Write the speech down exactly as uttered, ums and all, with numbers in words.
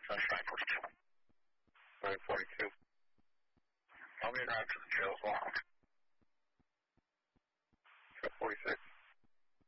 Sunshine forty-two. Sunshine forty-two. Tell me around to the trails long. forty-six.